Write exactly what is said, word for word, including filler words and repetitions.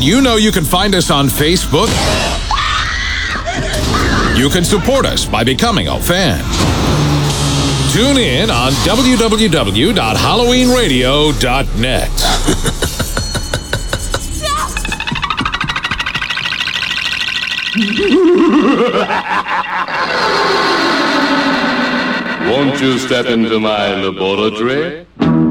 you know you can find us on Facebook? You can support us by becoming a fan. Tune in on w w w dot halloween radio dot net. Won't you step into my laboratory?